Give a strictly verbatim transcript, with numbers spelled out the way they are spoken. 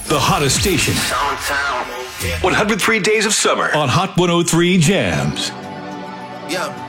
The hottest station. one hundred three days of summer on Hot one oh three Jams. Yeah.